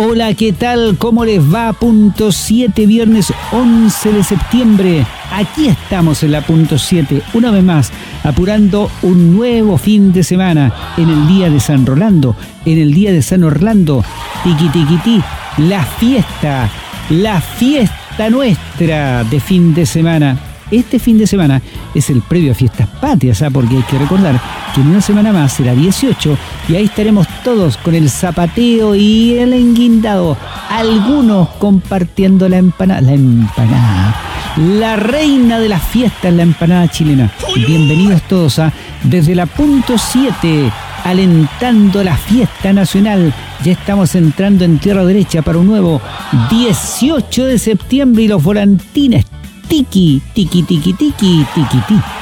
Hola, ¿qué tal? ¿Cómo les va? Punto 7, viernes 11 de septiembre. Aquí estamos en la punto 7, una vez más, apurando un nuevo fin de semana en el día de San Rolando, en el día de San Orlando. Tiqui, tiqui, ti, la fiesta nuestra de fin de semana. Este fin de semana es el previo a Fiestas Patrias, porque hay que recordar que en una semana más será 18 y ahí estaremos todos con el zapateo y el enguindado. Algunos compartiendo la empanada. La reina de las fiestas, la empanada chilena. Bienvenidos todos a Desde la punto 7, alentando la fiesta nacional. Ya estamos entrando en tierra derecha para un nuevo 18 de septiembre y los volantines. Tiki, tiki, tiki, tiki, tiki, tiki.